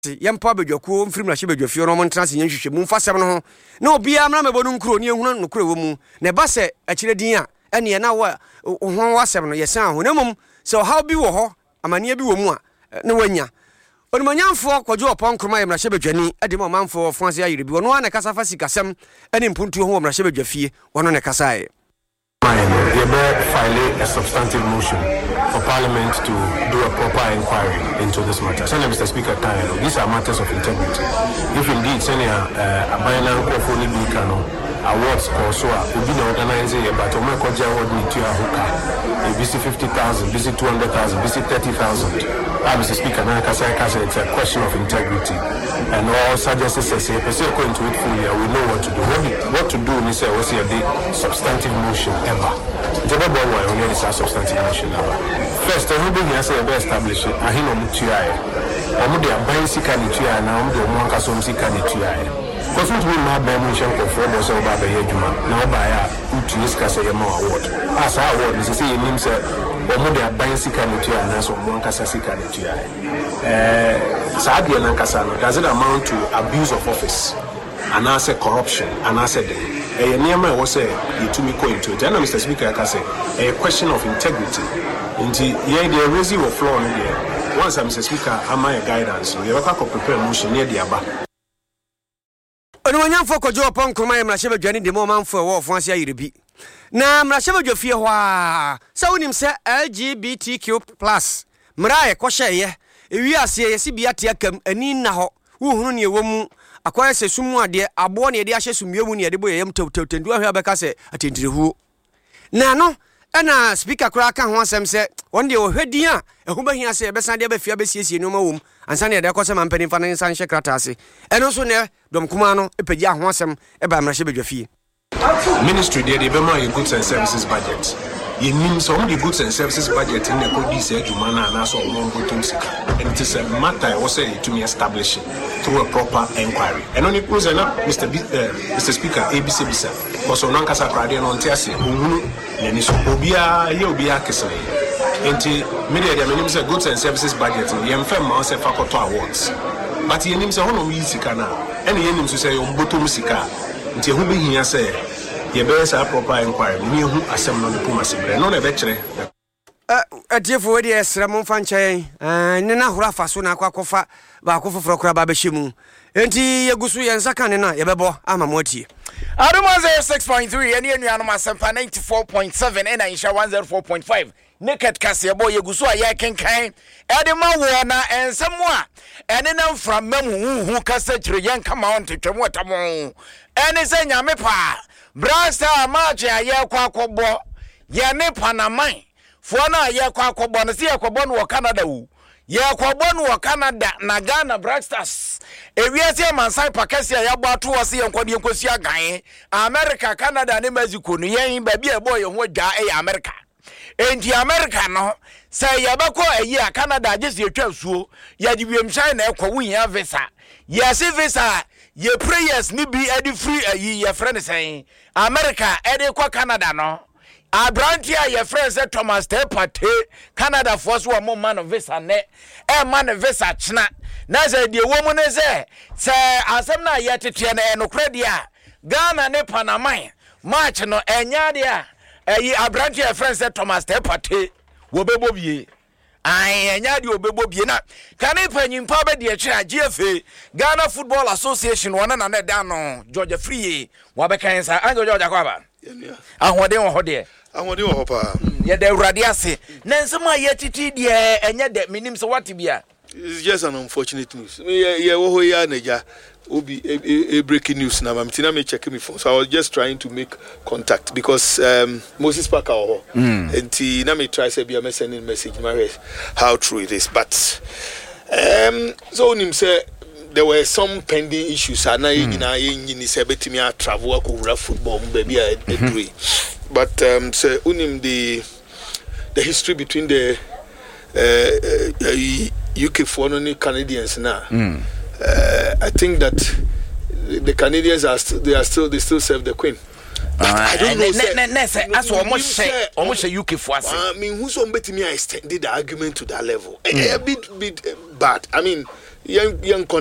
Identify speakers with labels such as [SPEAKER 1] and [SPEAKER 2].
[SPEAKER 1] yempa bedwaku mfiri mra hyebedwafie no montrance nyenhwehwe mu mfasem no ho na obia mra mebo no nkuro ne ehunu no kuro wo mu na ba se akire din a ene na wa ho wasem no yesan ho na mum se how bi wo ho amane bi wo mu a na wanya onumanyamfo kwadwo opon kroma ye mra hyebedwani ade mo manfo fonse ayire bi wono na kasa fa sikasem ene mpuntu ho mra hyebedwafie wono ne kasa ye
[SPEAKER 2] You better file a substantive motion for Parliament to do a proper inquiry into this matter. Senior Mr. Speaker, these are matters of integrity. If indeed Senior Abayana Kofoni Bikano awards also will be organizing a battle award to a hooker. BC 50,000, BC 200,000, BC 30,000. Mr. Speaker, it's a question of integrity. And all suggestions say, according to it fully, we know what to do. What to do, we say, the substantive motion ever. The only is a substantive motion ever. First, I hope you say a established it. I know Mutuai. I'm the basic Canituia, and I'm the Monkasomsi Canituia. Because we have been mentioned for 4 months about the Yejuma. Now, by a Utiscasayama award. As our award, Mrs. C. names a basic Canituia and also Monkasasi Canituia. Sadia Nankasano, does it amount to abuse of office? And I said corruption, and I said, Niama was a Itumiko into it. And Mr. Speaker, I can say, a question of integrity. Indeed, the raising of floor in there. Once I'm Mr. Speaker, am I a guidance? You have to prepare motion near the Abba.
[SPEAKER 1] Onumanyamfo kwadwo opon kroma ye mra hyebedwani de mo manfo wo fonse ayire bi na mra hyebedwafie ho a sa wonim se LGBTQ+ mra ye kohye ewi ase ye si bia te akam ani na ho wo hunu ne ewomu akwaya se sumu ade abo ne ye de ahye sumiemu ne ye de boyem tawtendu ahwe abeka se atentirehu na no ena speaker kura ka ho asem se wonde o hwedin a ehu bahia se besan de bafia besiesie no mawom ansa ne de kwose mampani fa ne san hyekrata ase eno so ne dom kuma no epagya ho asem e ba mra hyebedwafie
[SPEAKER 2] ministry there, they be more goods and services budget. You mean some of the goods and services budget in the code said to man and also one and it is a matter also to me establishing through a proper inquiry. And only was enough, Mr. Speaker, ABC Bisa, also non casa prade non tiasi, and is Obia, Yobia Kessel. And media, the names of goods and services budget, the Yamfem Mouse Faculty Awards. But he names a home music now, and he names to say Umbutu Musica. Until who be here say, ye bears a proper inquiry, me who assemble the Pumas, no, a better.
[SPEAKER 1] A dear for the Ramon Fanche, and Nana Hurafa Suna Quacofa, Bacofa for Crababeshimu. Enti Yagusu and Sakanena, Yababo, Amamoti.
[SPEAKER 3] Adumaze 6.3, and Yanama Sampa 94.7, and Aisha 104.5. Naked Cassia boy, Yagusu, Yakin Kain, Edema Wana, and someone, and then from Memu who cassette young come on to Chamotamo. And it's a Yamepa, Brasta Maja, Yaquaco, Yanepanamai, Fuana Yaquaco Bonasia Quabon or Canada, Yaquabon or Canada, Nagana Brastas. If we see Mansai Pacasia Yabatu was here on Quadiocosia Guy, America, Canada, and Mexico, Yen, baby a boy on what guy America. And the American say Yabako a year Canada just your 12 Yadibium China, Kawin Visa. Yes, Visa, your prayers need be eddy free a year, your friend saying America, Edequa Canada, no. A branch here, your friend said Thomas Tepate, Canada first one more man of Visa net, a man of Visa chna. Naza, the woman is there, say, as I'm not yet to Tiana and Ocredia, Ghana ne Panama, March no, and Yadia. A branch here, friend said Thomas Tepate, Wobebobie. I nyadi obebobie na kane panyin pa be de kira GFA Ghana Football Association wana na ne dan no George Free wa be kan sa anjo George Akwaba ahode wo hode
[SPEAKER 4] ahode wo pa
[SPEAKER 3] ye de urade ase na nsema ye titi de enye de minim so what bia.
[SPEAKER 4] It's just an unfortunate news. Yeah, wo ho ya naja obi a breaking news na mamtina me check me phone, so I was just trying to make contact because Moses Parker and na me try say be a sending message how true it is, but so him say there were some pending issues and na say betimi travel ko football baby a do, but say unim the history between the UK foreign Canadians now. I think that the Canadians they still serve the Queen. I don't know.
[SPEAKER 3] That's almost a UK for us.
[SPEAKER 4] I mean, who's on betting me? I extended the argument to that level. A bit bad. I mean, young